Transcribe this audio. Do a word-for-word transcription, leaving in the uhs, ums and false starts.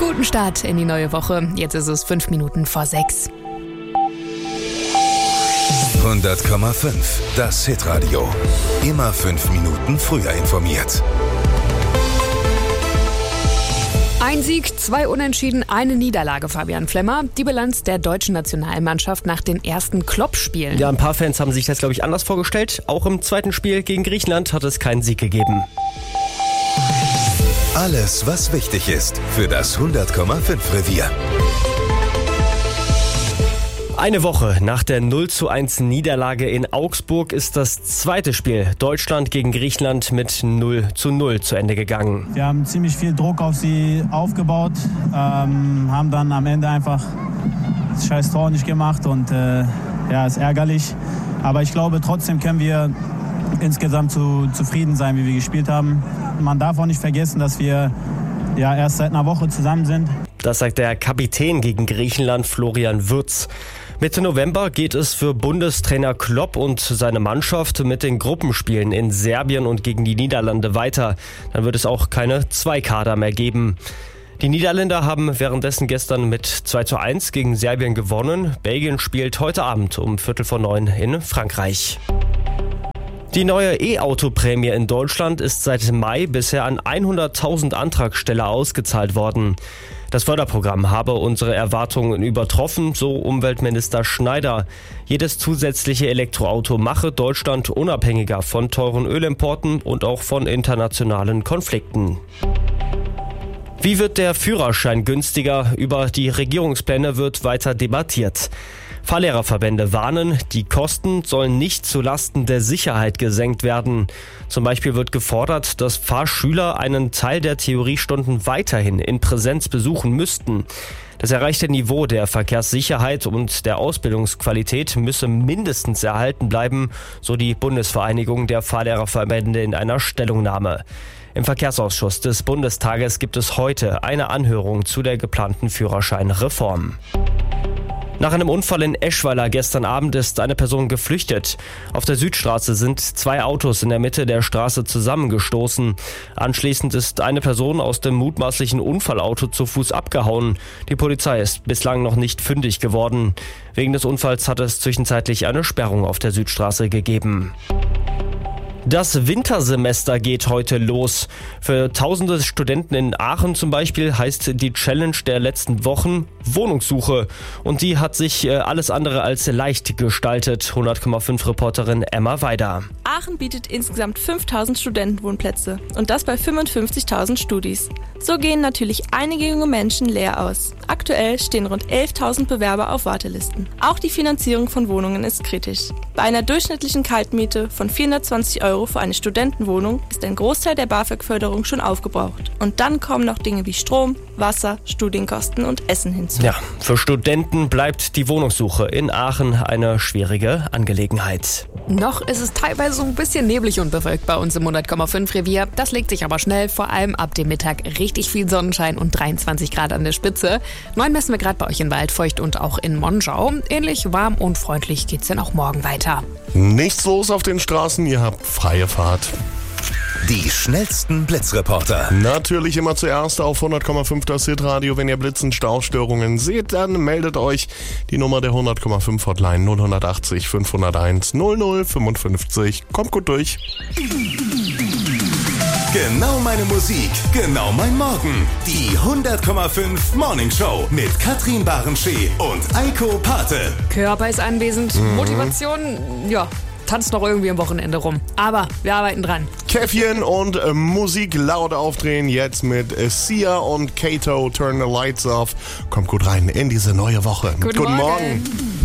Guten Start in die neue Woche. Jetzt ist es fünf Minuten vor sechs. hundert Komma fünf, das Hitradio. Immer fünf Minuten früher informiert. Ein Sieg, zwei Unentschieden, eine Niederlage, Fabian Flemmer. Die Bilanz der deutschen Nationalmannschaft nach den ersten Klopp-Spielen. Ja, ein paar Fans haben sich das, glaube ich, anders vorgestellt. Auch im zweiten Spiel gegen Griechenland hat es keinen Sieg gegeben. Alles, was wichtig ist für das hundert Komma fünf Revier. Eine Woche nach der null zu eins Niederlage in Augsburg ist das zweite Spiel Deutschland gegen Griechenland mit null zu null zu Ende gegangen. Wir haben ziemlich viel Druck auf sie aufgebaut, ähm, haben dann am Ende einfach das scheiß Tor nicht gemacht und äh, ja, ist ärgerlich. Aber ich glaube, trotzdem können wir insgesamt zu, zufrieden sein, wie wir gespielt haben. Man darf auch nicht vergessen, dass wir ja erst seit einer Woche zusammen sind. Das sagt der Kapitän gegen Griechenland, Florian Wirtz. Mitte November geht es für Bundestrainer Klopp und seine Mannschaft mit den Gruppenspielen in Serbien und gegen die Niederlande weiter. Dann wird es auch keine zwei Kader mehr geben. Die Niederländer haben währenddessen gestern mit zwei zu eins gegen Serbien gewonnen. Belgien spielt heute Abend um Viertel vor neun in Frankreich. Die neue E-Auto-Prämie in Deutschland ist seit Mai bisher an hunderttausend Antragsteller ausgezahlt worden. Das Förderprogramm habe unsere Erwartungen übertroffen, so Umweltminister Schneider. Jedes zusätzliche Elektroauto mache Deutschland unabhängiger von teuren Ölimporten und auch von internationalen Konflikten. Wie wird der Führerschein günstiger? Über die Regierungspläne wird weiter debattiert. Fahrlehrerverbände warnen, die Kosten sollen nicht zulasten der Sicherheit gesenkt werden. Zum Beispiel wird gefordert, dass Fahrschüler einen Teil der Theoriestunden weiterhin in Präsenz besuchen müssten. Das erreichte Niveau der Verkehrssicherheit und der Ausbildungsqualität müsse mindestens erhalten bleiben, so die Bundesvereinigung der Fahrlehrerverbände in einer Stellungnahme. Im Verkehrsausschuss des Bundestages gibt es heute eine Anhörung zu der geplanten Führerscheinreform. Nach einem Unfall in Eschweiler gestern Abend ist eine Person geflüchtet. Auf der Südstraße sind zwei Autos in der Mitte der Straße zusammengestoßen. Anschließend ist eine Person aus dem mutmaßlichen Unfallauto zu Fuß abgehauen. Die Polizei ist bislang noch nicht fündig geworden. Wegen des Unfalls hat es zwischenzeitlich eine Sperrung auf der Südstraße gegeben. Das Wintersemester geht heute los. Für tausende Studenten in Aachen zum Beispiel heißt die Challenge der letzten Wochen Wohnungssuche. Und die hat sich alles andere als leicht gestaltet. hundert Komma fünf Reporterin Emma Weider. Aachen bietet insgesamt fünftausend Studentenwohnplätze und das bei fünfundfünfzigtausend Studis. So gehen natürlich einige junge Menschen leer aus. Aktuell stehen rund elftausend Bewerber auf Wartelisten. Auch die Finanzierung von Wohnungen ist kritisch. Bei einer durchschnittlichen Kaltmiete von vierhundertzwanzig Euro für eine Studentenwohnung ist ein Großteil der BAföG-Förderung schon aufgebraucht. Und dann kommen noch Dinge wie Strom, Wasser, Studienkosten und Essen hinzu. Ja, für Studenten bleibt die Wohnungssuche in Aachen eine schwierige Angelegenheit. Noch ist es teilweise so ein bisschen neblig und bewölkt bei uns im hundert Komma fünf Revier. Das legt sich aber schnell, vor allem ab dem Mittag richtig viel Sonnenschein und dreiundzwanzig Grad an der Spitze. neun messen wir gerade bei euch in Waldfeucht und auch in Monschau. Ähnlich warm und freundlich geht's dann auch morgen weiter. Nichts los auf den Straßen, ihr habt freie Fahrt. Die schnellsten Blitzreporter. Natürlich immer zuerst auf hundert Komma fünf das Hitradio. Wenn ihr Blitzen, Staustörungen seht, dann meldet euch. Die Nummer der hundert Komma fünf Hotline null achtzig fünfhunderteins null null fünfundfünfzig. Kommt gut durch. Genau meine Musik, genau mein Morgen. Die hundert Komma fünf Morning Show mit Katrin Barenschee und Eiko Pate. Körper ist anwesend, mhm. Motivation, ja, tanzt noch irgendwie am Wochenende rum. Aber wir arbeiten dran. Käffchen und äh, Musik laut aufdrehen. Jetzt mit äh, Sia und Kato, Turn the Lights Off. Kommt gut rein in diese neue Woche. Guten, Guten Morgen. Morgen.